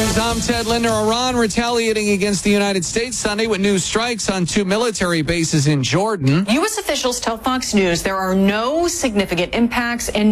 News, I'm Ted Linder. Iran retaliating against the United States Sunday with new strikes on 2 military bases in Jordan. U.S. officials tell Fox News there are no significant impacts and